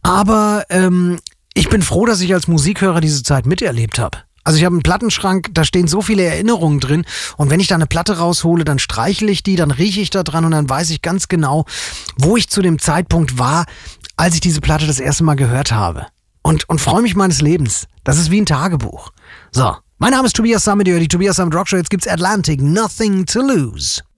Aber ich bin froh, dass ich als Musikhörer diese Zeit miterlebt habe. Also ich habe einen Plattenschrank, da stehen so viele Erinnerungen drin und wenn ich da eine Platte raushole, dann streichle ich die, dann rieche ich da dran und dann weiß ich ganz genau, wo ich zu dem Zeitpunkt war, als ich diese Platte das erste Mal gehört habe. Und freue mich meines Lebens. Das ist wie ein Tagebuch. So, mein Name ist Tobias Sammet, die Tobias Sammet Rock Show. Jetzt gibt's Atlantic, Nothing to Lose.